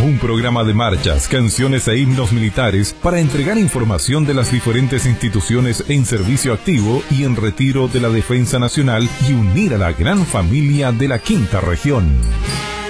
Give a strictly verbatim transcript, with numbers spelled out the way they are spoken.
un programa de marchas, canciones e himnos militares para entregar información de las diferentes instituciones en servicio activo y en retiro de la Defensa Nacional y unir a la gran familia de la Quinta Región.